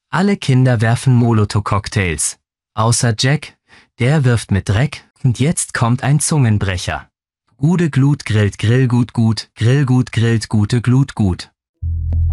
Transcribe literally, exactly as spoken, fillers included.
Alle Kinder werfen Molotow-Cocktails. Außer Jack, der wirft mit Dreck. Und jetzt kommt ein Zungenbrecher. Gude Glut grillt Grillgut gut, Grillgut grillt gute Glut gut.